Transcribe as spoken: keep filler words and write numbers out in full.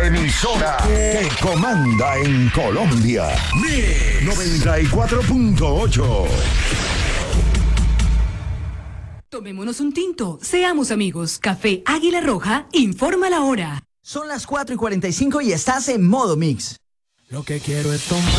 emisora que comanda en Colombia. Mix noventa y cuatro punto ocho. Tomémonos un tinto, seamos amigos. Café Águila Roja, informa la hora. Son las cuatro y cuarenta y cinco y estás en modo Mix. Lo que quiero es tomar.